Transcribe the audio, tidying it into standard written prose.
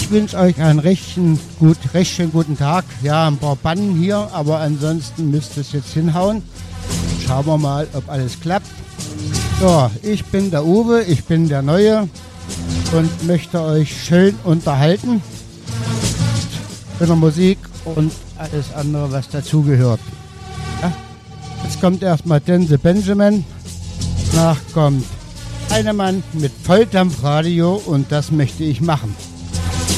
Ich wünsche euch einen recht schön guten Tag. Ja, ein paar Bannen hier, aber ansonsten müsste es jetzt hinhauen. Schauen wir mal, ob alles klappt. So, ich bin der Uwe, ich bin der Neue und möchte euch schön unterhalten mit der Musik und alles andere, was dazugehört. Ja, jetzt kommt erstmal Dense Benjamin, danach kommt Heinemann mit Volldampfradio und das möchte ich machen.